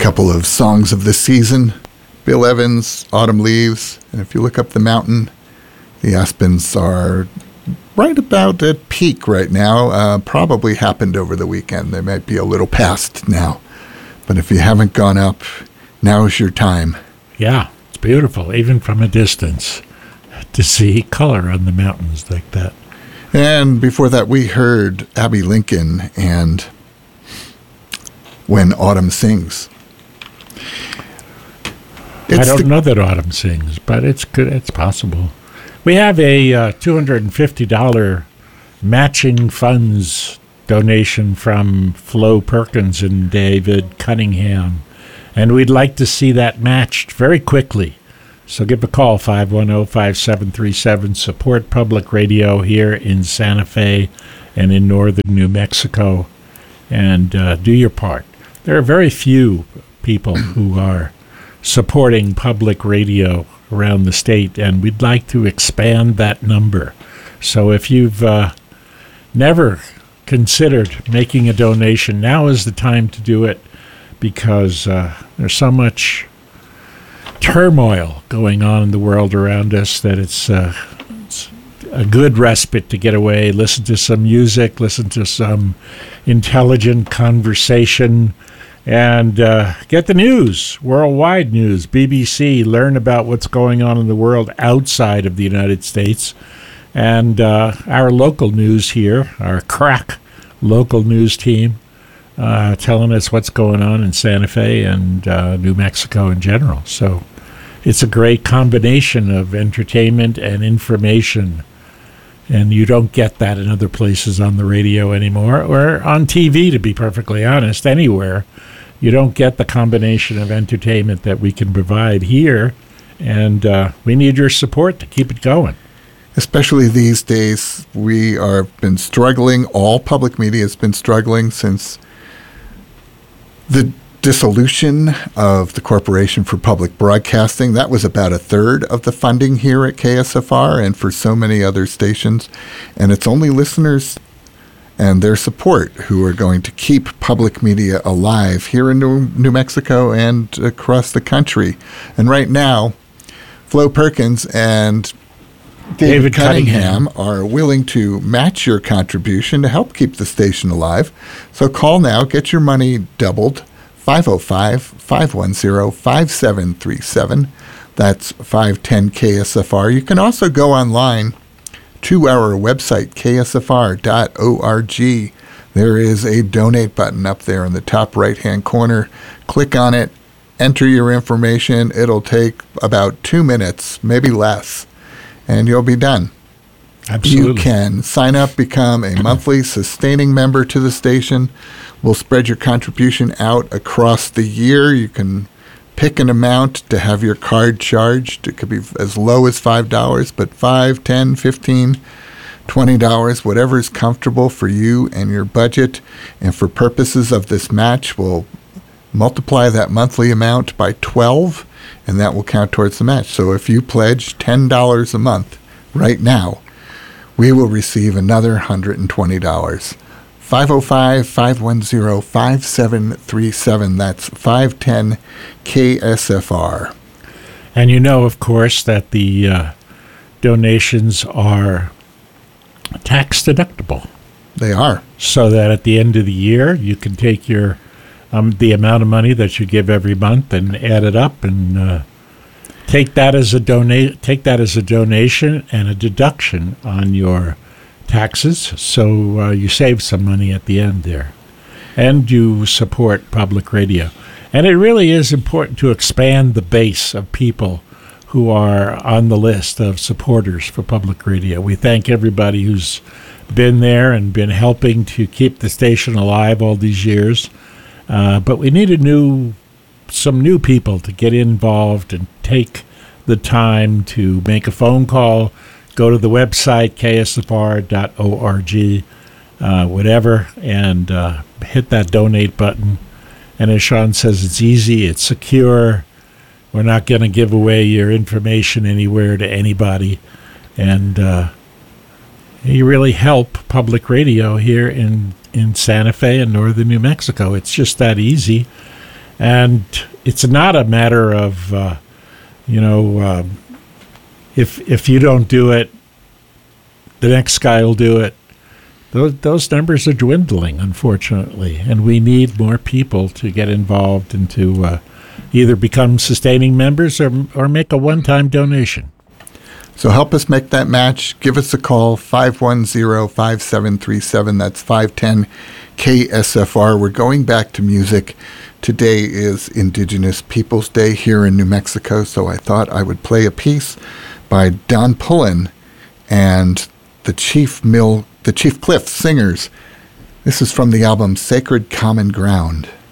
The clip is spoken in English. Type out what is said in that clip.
couple of songs of the season. Bill Evans, Autumn Leaves. And if you look up the mountain, the aspens are right about at peak right now. Probably happened over the weekend. They might be a little past now. But if you haven't gone up, now's your time. Yeah, it's beautiful, even from a distance, to see color on the mountains like that. And before that, we heard Abby Lincoln and When Autumn Sings. I don't know that Autumn sings, but it's good. It's possible. We have a $250 matching funds donation from Flo Perkins and David Cunningham, and we'd like to see that matched very quickly. So give a call, 510-5737. Support public radio here in Santa Fe and in northern New Mexico, and do your part. There are very few people who are supporting public radio around the state, and we'd like to expand that number. So if you've never considered making a donation, now is the time to do it, because there's so much turmoil going on in the world around us that it's a good respite to get away, listen to some music, listen to some intelligent conversation, and get the news, worldwide news, BBC, learn about what's going on in the world outside of the United States. And our local news here, our crack local news team, telling us what's going on in Santa Fe and New Mexico in general. So it's a great combination of entertainment and information. And you don't get that in other places on the radio anymore, or on TV, to be perfectly honest, anywhere. You don't get the combination of entertainment that we can provide here, and we need your support to keep it going. Especially these days, we are been struggling. All public media has been struggling since the dissolution of the Corporation for Public Broadcasting. That was about a third of the funding here at KSFR and for so many other stations. And it's only listeners and their support who are going to keep public media alive here in New Mexico and across the country. And right now, Flo Perkins and David Cunningham are willing to match your contribution to help keep the station alive. So call now, get your money doubled, 505-510-5737. That's 510-KSFR. You can also go online to our website, ksfr.org. There is a donate button up there in the top right-hand corner. Click on it, enter your information. It'll take about 2 minutes, maybe less, and you'll be done. Absolutely. You can sign up, become a monthly sustaining member to the station. We'll spread your contribution out across the year. You can pick an amount to have your card charged. It could be as low as $5, but $5, $10, $15, $20, whatever is comfortable for you and your budget. And for purposes of this match, we'll multiply that monthly amount by 12, and that will count towards the match. So if you pledge $10 a month right now, we will receive another $120. 505-510-5737. That's 510-KSFR. And you know, of course, that the donations are tax deductible. They are. So that at the end of the year, you can take your the amount of money that you give every month and add it up and take that as a donation and a deduction on your taxes, so you save some money at the end there, and you support public radio. And it really is important to expand the base of people who are on the list of supporters for public radio. We thank everybody who's been there and been helping to keep the station alive all these years, but we needed some new people to get involved and take the time to make a phone call. Go to the website, ksfr.org, whatever, and hit that donate button. And as Sean says, it's easy, it's secure. We're not going to give away your information anywhere to anybody. And you really help public radio here in Santa Fe and northern New Mexico. It's just that easy. And it's not a matter of, if you don't do it, the next guy will do it. Those numbers are dwindling, unfortunately, and we need more people to get involved and to either become sustaining members or make a one-time donation. So help us make that match. Give us a call, 510-5737. That's 510-KSFR. We're going back to music. Today is Indigenous Peoples Day here in New Mexico, so I thought I would play a piece by Don Pullen and the Chief Cliff Singers. This is from the album Sacred Common Ground.